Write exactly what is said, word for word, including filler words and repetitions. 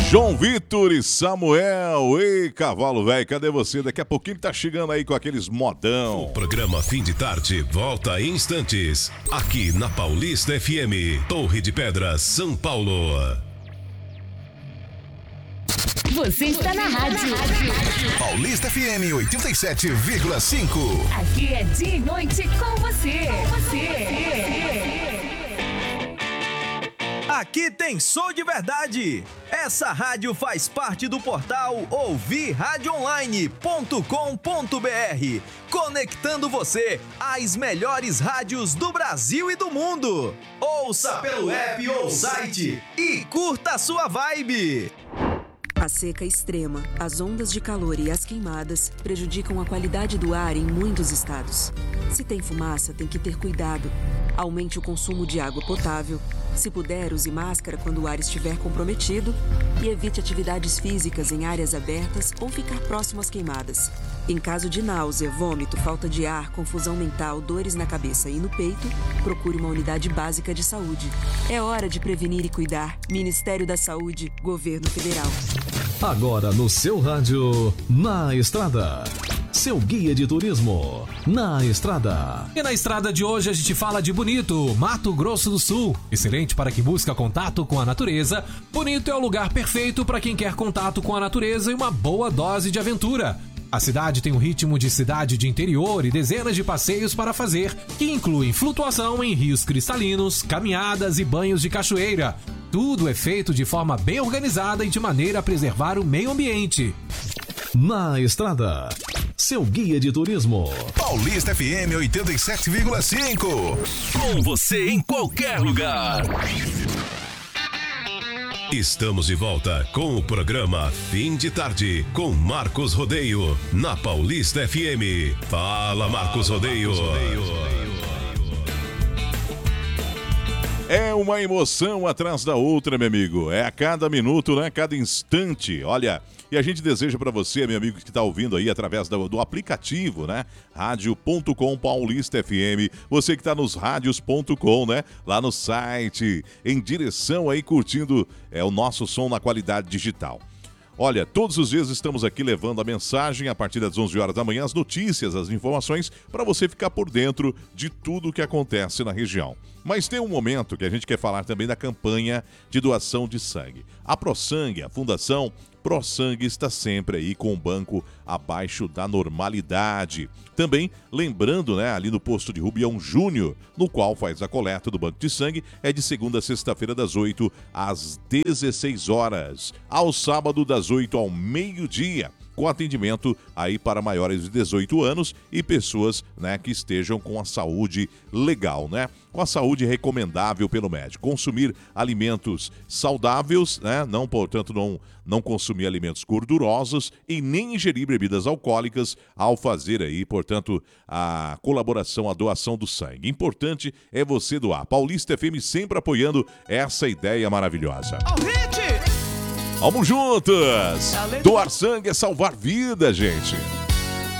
João Vitor e Samuel. Ei, cavalo velho, cadê você? Daqui a pouquinho tá chegando aí com aqueles modão. O programa Fim de Tarde volta em instantes. Aqui na Paulista F M, Torre de Pedras, São Paulo. Você está na rádio. Paulista F M oitenta e sete vírgula cinco. Aqui é dia e noite com você. Com você. Aqui tem som de verdade. Essa rádio faz parte do portal ouvir rádio online ponto com ponto br, conectando você às melhores rádios do Brasil e do mundo. Ouça pelo app ou site e curta a sua vibe. A seca extrema, as ondas de calor e as queimadas prejudicam a qualidade do ar em muitos estados. Se tem fumaça, tem que ter cuidado. Aumente o consumo de água potável. Se puder, use máscara quando o ar estiver comprometido e evite atividades físicas em áreas abertas ou ficar próximo às queimadas. Em caso de náusea, vômito, falta de ar, confusão mental, dores na cabeça e no peito, procure uma unidade básica de saúde. É hora de prevenir e cuidar. Ministério da Saúde, Governo Federal. Agora no seu rádio, Na Estrada. Seu guia de turismo, Na Estrada. E na estrada de hoje a gente fala de Bonito, Mato Grosso do Sul. Excelente para quem busca contato com a natureza. Bonito é o lugar perfeito para quem quer contato com a natureza e uma boa dose de aventura. A cidade tem um ritmo de cidade de interior e dezenas de passeios para fazer, que incluem flutuação em rios cristalinos, caminhadas e banhos de cachoeira. Tudo é feito de forma bem organizada e de maneira a preservar o meio ambiente. Na Estrada, seu guia de turismo. Paulista F M oitenta e sete vírgula cinco. Com você em qualquer lugar. Estamos de volta com o programa Fim de Tarde com Marcos Rodeio na Paulista F M. Fala, Marcos Rodeio. É uma emoção atrás da outra, meu amigo. É a cada minuto, né? A cada instante. Olha, e a gente deseja para você, meu amigo que está ouvindo aí através do, do aplicativo, né? rádio ponto com Paulista F M. Você que está nos rádios ponto com, né? Lá no site, em direção aí, curtindo é, o nosso som na qualidade digital. Olha, todos os dias estamos aqui levando a mensagem a partir das onze horas da manhã, as notícias, as informações, para você ficar por dentro de tudo o que acontece na região. Mas tem um momento que a gente quer falar também da campanha de doação de sangue. A ProSangue, a Fundação ProSangue, está sempre aí com o banco abaixo da normalidade. Também lembrando, né, ali no posto de Rubião Júnior, no qual faz a coleta do banco de sangue, é de segunda a sexta-feira das oito às dezesseis horas, ao sábado das oito ao meio-dia, com atendimento aí para maiores de dezoito anos e pessoas, né, que estejam com a saúde legal, né? Com a saúde recomendável pelo médico. Consumir alimentos saudáveis, né? Não, portanto, não, não consumir alimentos gordurosos e nem ingerir bebidas alcoólicas ao fazer aí, portanto, a colaboração, a doação do sangue. Importante é você doar. Paulista F M sempre apoiando essa ideia maravilhosa. Vamos juntos! Doar sangue é salvar vida, gente!